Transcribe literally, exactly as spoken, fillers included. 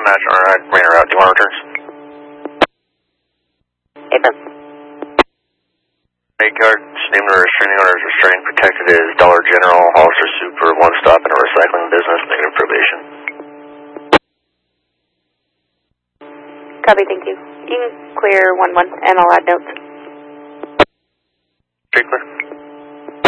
National, I ran her out. Do you want returns? Affirm. Eight guard, named the restraining order is restrained, protected is Dollar General, Hollister Super, one stop in a recycling business, negative probation. Copy, thank you. You can clear one one, and I'll add notes.